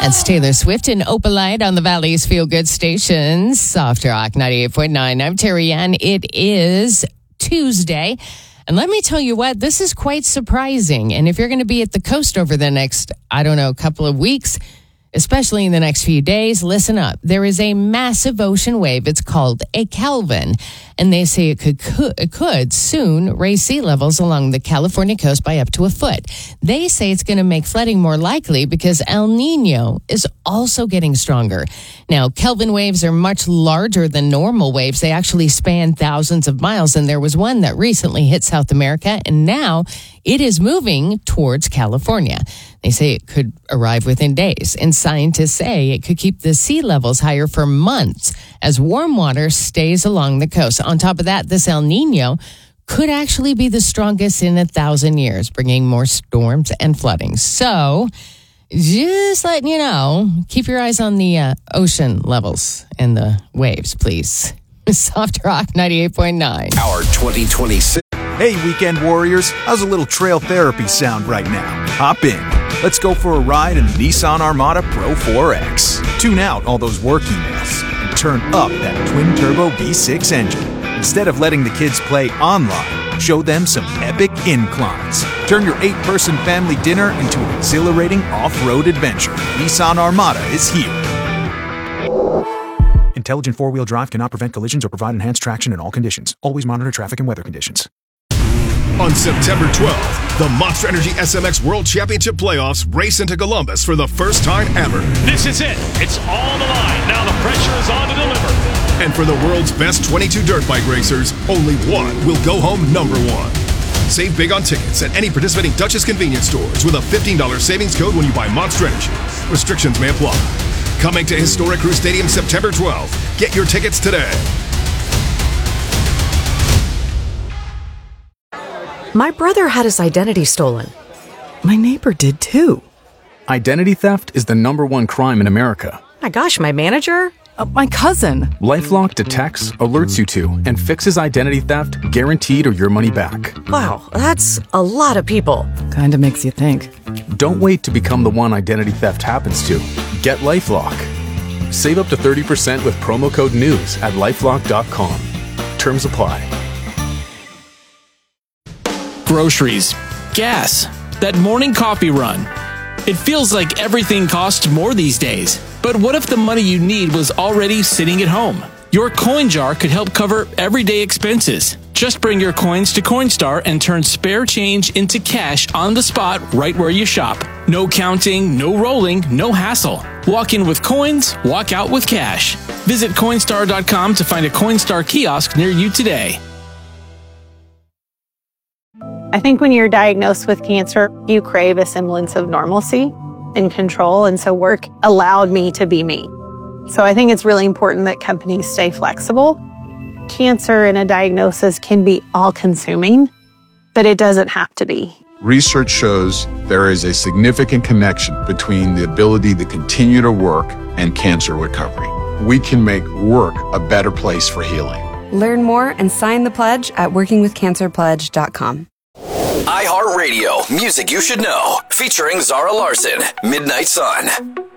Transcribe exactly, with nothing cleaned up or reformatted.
That's Taylor Swift and Opalite on the Valley's Feel Good Station, Soft Rock ninety-eight point nine. I'm Terry Ann. It is Tuesday. And let me tell you what, this is quite surprising. And if you're going to be at the coast over the next, I don't know, couple of weeks, especially in the next few days, listen up. There is a massive ocean wave. It's called a Kelvin. And they say it could, could, it could soon raise sea levels along the California coast by up to a foot. They say it's going to make flooding more likely because El Nino is also getting stronger. Now, Kelvin waves are much larger than normal waves. They actually span thousands of miles. And there was one that recently hit South America. And now it is moving towards California. They say it could arrive within days. And scientists say it could keep the sea levels higher for months as warm water stays along the coast. On top of that, this El Nino could actually be the strongest in a thousand years, bringing more storms and flooding. So just letting you know, keep your eyes on the uh, ocean levels and the waves, please. Soft Rock ninety-eight point nine. Our twenty twenty-six. Hey, weekend warriors, how's a little trail therapy sound right now? Hop in. Let's go for a ride in the Nissan Armada Pro four X. Tune out all those work emails and turn up that twin-turbo V six engine. Instead of letting the kids play online, show them some epic inclines. Turn your eight-person family dinner into an exhilarating off-road adventure. Nissan Armada is here. Intelligent four-wheel drive cannot prevent collisions or provide enhanced traction in all conditions. Always monitor traffic and weather conditions. On September twelfth, the Monster Energy S M X World Championship Playoffs race into Columbus for the first time ever. This is it. It's on the line. Now the pressure is on to deliver. And for the world's best twenty-two dirt bike racers, only one will go home number one. Save big on tickets at any participating Dutchess convenience stores with a fifteen dollars savings code when you buy Monster Energy. Restrictions may apply. Coming to Historic Crew Stadium September twelfth. Get your tickets today. My brother had his identity stolen. My neighbor did too. Identity theft is the number one crime in America. My gosh, my manager? Uh, my cousin. LifeLock detects, alerts you to, and fixes identity theft guaranteed or your money back. Wow, that's a lot of people. Kinda makes you think. Don't wait to become the one identity theft happens to. Get LifeLock. Save up to thirty percent with promo code NEWS at lifelock dot com. Terms apply. Groceries, gas, that morning coffee run. It feels like everything costs more these days. But what if the money you need was already sitting at home? Your coin jar could help cover everyday expenses. Just bring your coins to Coinstar and turn spare change into cash on the spot right where you shop. No counting, no rolling, no hassle. Walk in with coins, walk out with cash. Visit Coinstar dot com to find a Coinstar kiosk near you today. I think when you're diagnosed with cancer, you crave a semblance of normalcy and control. And so work allowed me to be me. So I think it's really important that companies stay flexible. Cancer and a diagnosis can be all-consuming, but it doesn't have to be. Research shows there is a significant connection between the ability to continue to work and cancer recovery. We can make work a better place for healing. Learn more and sign the pledge at working with cancer pledge dot com. iHeartRadio, music you should know, featuring Zara Larson, Midnight Sun.